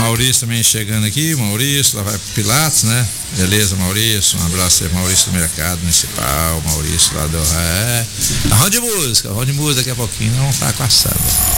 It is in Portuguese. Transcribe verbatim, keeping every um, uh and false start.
Maurício também chegando aqui, Maurício, lá vai pro Pilatos, né? Beleza, Maurício, um abraço aí, Maurício do Mercado Municipal, Maurício lá do... É, roda de música, roda de música daqui a pouquinho, nós vamos falar com a Sandra.